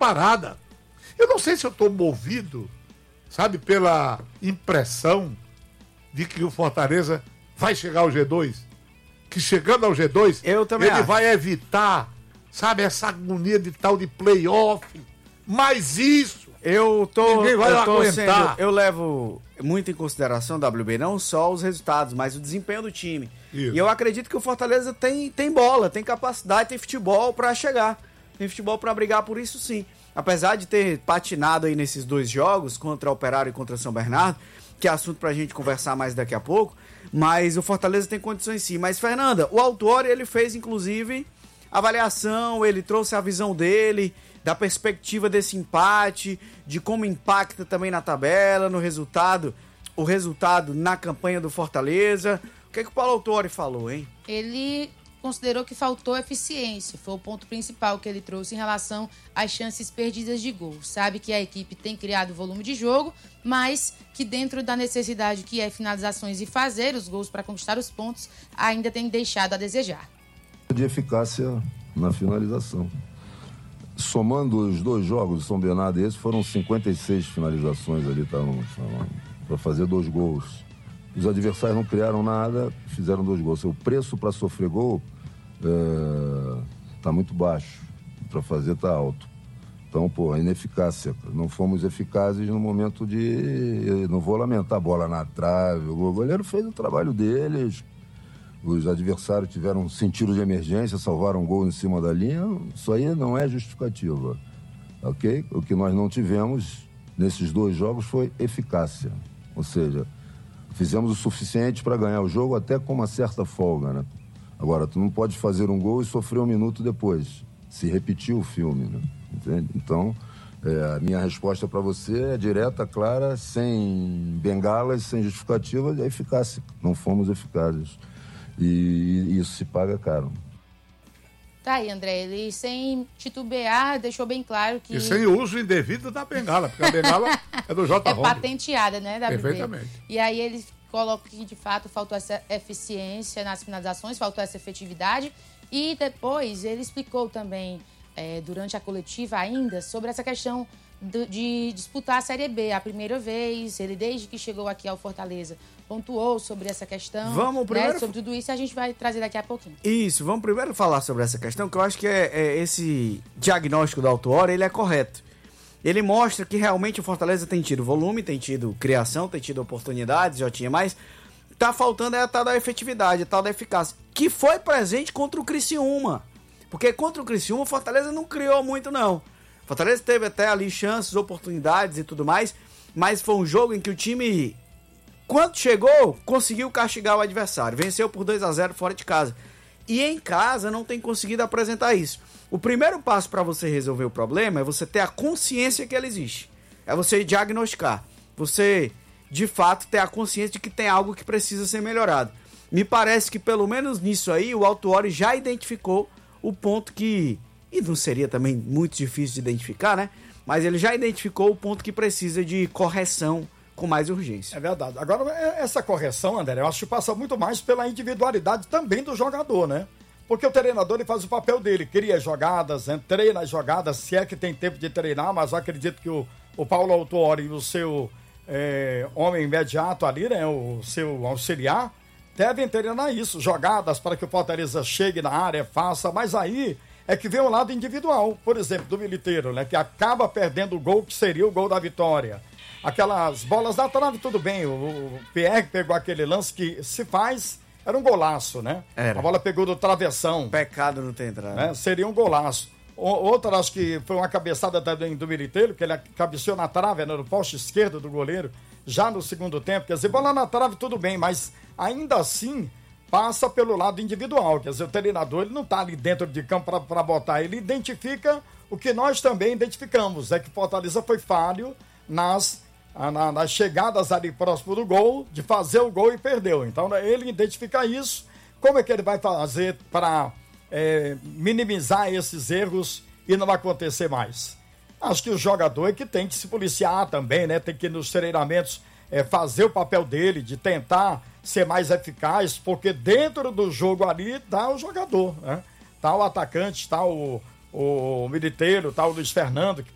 parada. Eu não sei se eu estou movido, sabe, pela impressão de que o Fortaleza vai chegar ao G2. Que chegando ao G2, ele acho. vai evitar, sabe, essa agonia de tal de playoff. Mas isso, ninguém vai aguentar. Eu levo muito em consideração, WB, não só os resultados, mas o desempenho do time. Isso. E eu acredito que o Fortaleza tem bola, tem capacidade, tem futebol pra chegar. Tem futebol pra brigar por isso, sim. Apesar de ter patinado aí nesses 2 jogos, contra o Operário e contra o São Bernardo, que é assunto pra gente conversar mais daqui a pouco, mas o Fortaleza tem condições sim. Mas, Fernanda, o Autuori, ele fez, inclusive, avaliação, ele trouxe a visão dele, da perspectiva desse empate, de como impacta também na tabela, no resultado, o resultado na campanha do Fortaleza. O que o Paulo Autuori falou, hein? Ele considerou que faltou eficiência, foi o ponto principal que ele trouxe em relação às chances perdidas de gol. Sabe que a equipe tem criado volume de jogo, mas que dentro da necessidade que é finalizações e fazer os gols para conquistar os pontos, ainda tem deixado a desejar. De eficácia na finalização. Somando os 2 jogos, São Bernardo e esse, foram 56 finalizações ali, para fazer 2 gols. Os adversários não criaram nada, fizeram 2 gols. O preço para sofrer gol está muito baixo, para fazer está alto. Então, a ineficácia. Não fomos eficazes no momento de... Não vou lamentar a bola na trave. O goleiro fez o trabalho deles. Os adversários tiveram sentido de emergência, salvaram um gol em cima da linha. Isso aí não é justificativa, ok? O que nós não tivemos nesses 2 jogos foi eficácia. Ou seja, fizemos o suficiente para ganhar o jogo até com uma certa folga, né? Agora, tu não pode fazer um gol e sofrer 1 minuto depois. Se repetir o filme, né? Entende? Então, a minha resposta para você é direta, clara, sem bengalas, sem justificativa, é eficácia. Não fomos eficazes. E isso se paga caro. Tá aí, André, ele sem titubear deixou bem claro que... E sem o uso indevido da bengala, porque a bengala é do J. É patenteada, né, WB? Perfeitamente. E aí ele coloca que, de fato, faltou essa eficiência nas finalizações, faltou essa efetividade. E depois ele explicou também, durante a coletiva ainda, sobre essa questão de disputar a Série B. A primeira vez, ele desde que chegou aqui ao Fortaleza, pontuou sobre essa questão. Vamos primeiro... Né, sobre tudo isso, a gente vai trazer daqui a pouquinho. Isso, vamos primeiro falar sobre essa questão, que eu acho que esse diagnóstico do Autuori, ele é correto. Ele mostra que realmente o Fortaleza tem tido volume, tem tido criação, tem tido oportunidades, já tinha mais. Tá faltando a tal da efetividade, a tal da eficácia, que foi presente contra o Criciúma. Porque contra o Criciúma, o Fortaleza não criou muito, não. O Fortaleza teve até ali chances, oportunidades e tudo mais, mas foi um jogo em que o time, quando chegou, conseguiu castigar o adversário. Venceu por 2-0 fora de casa. E em casa não tem conseguido apresentar isso. O primeiro passo para você resolver o problema é você ter a consciência que ele existe. É você diagnosticar. Você, de fato, ter a consciência de que tem algo que precisa ser melhorado. Me parece que, pelo menos nisso aí, o Autuori já identificou o ponto que... E não seria também muito difícil de identificar, né? Mas ele já identificou o ponto que precisa de correção com mais urgência. É verdade. Agora, essa correção, André, eu acho que passa muito mais pela individualidade também do jogador, né? Porque o treinador, ele faz o papel dele, cria jogadas, né? Treina as jogadas, se é que tem tempo de treinar, mas eu acredito que o Paulo Autuori e o seu homem imediato ali, né? O seu auxiliar, devem treinar isso, jogadas para que o Fortaleza chegue na área, faça, mas aí é que vem o lado individual, por exemplo, do Militeiro, né? Que acaba perdendo o gol que seria o gol da vitória. Aquelas bolas da trave, tudo bem, o Pierre pegou aquele lance que se faz... Era um golaço, né? Era. A bola pegou do travessão. Pecado não ter entrado. Né? Seria um golaço. Outra, acho que foi uma cabeçada também do Militeiro, que ele cabeceou na trave, né, no poste esquerdo do goleiro, já no segundo tempo. Quer dizer, bola na trave, tudo bem, mas ainda assim passa pelo lado individual. Quer dizer, o treinador ele não está ali dentro de campo para botar. Ele identifica o que nós também identificamos. É que Fortaleza foi falho nas chegadas ali próximo do gol, de fazer o gol e perdeu. Então ele identifica isso, como é que ele vai fazer para minimizar esses erros e não acontecer mais. Acho que o jogador é que tem que se policiar também, né? Tem que nos treinamentos fazer o papel dele, de tentar ser mais eficaz, porque dentro do jogo ali tá o jogador, né? Tá o atacante, tá o Militeiro, tá o Luiz Fernando, que